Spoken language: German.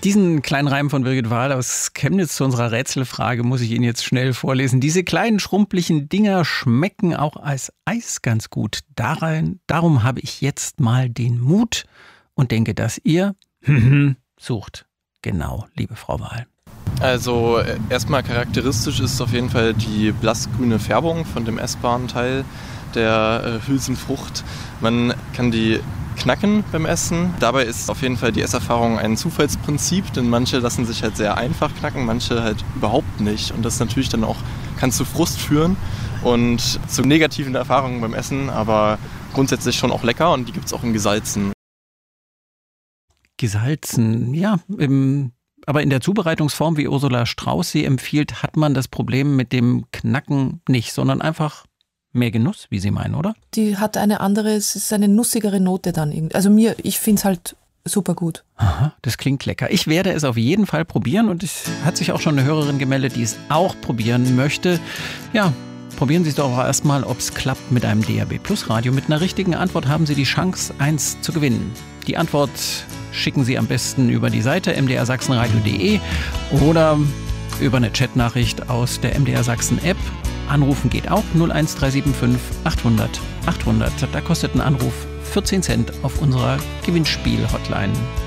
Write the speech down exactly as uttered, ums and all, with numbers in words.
Diesen kleinen Reim von Birgit Wahl aus Chemnitz zu unserer Rätselfrage muss ich Ihnen jetzt schnell vorlesen. Diese kleinen schrumpeligen Dinger schmecken auch als Eis ganz gut. Darein, darum habe ich jetzt mal den Mut und denke, dass ihr sucht. Genau, liebe Frau Wahl. Also erstmal charakteristisch ist auf jeden Fall die blassgrüne Färbung von dem essbaren Teil der äh, Hülsenfrucht. Man kann die knacken beim Essen. Dabei ist auf jeden Fall die Esserfahrung ein Zufallsprinzip, denn manche lassen sich halt sehr einfach knacken, manche halt überhaupt nicht. Und das natürlich dann auch kann zu Frust führen und zu negativen Erfahrungen beim Essen, aber grundsätzlich schon auch lecker und die gibt es auch in gesalzen. Gesalzen, ja, im, aber in der Zubereitungsform, wie Ursula Strauß sie empfiehlt, hat man das Problem mit dem Knacken nicht, sondern einfach mehr Genuss, wie Sie meinen, oder? Die hat eine andere, es ist eine nussigere Note dann irgendwie. Also mir, ich finde es halt super gut. Aha, das klingt lecker. Ich werde es auf jeden Fall probieren und es hat sich auch schon eine Hörerin gemeldet, die es auch probieren möchte. Ja, probieren Sie es doch auch erstmal, ob es klappt mit einem D A B Plus Radio. Mit einer richtigen Antwort haben Sie die Chance, eins zu gewinnen. Die Antwort schicken Sie am besten über die Seite m d r sachsenradio punkt d e oder über eine Chatnachricht aus der M D R Sachsen App. Anrufen geht auch null eins drei sieben fünf achthundert achthundert. Da kostet ein Anruf vierzehn Cent auf unserer Gewinnspiel-Hotline.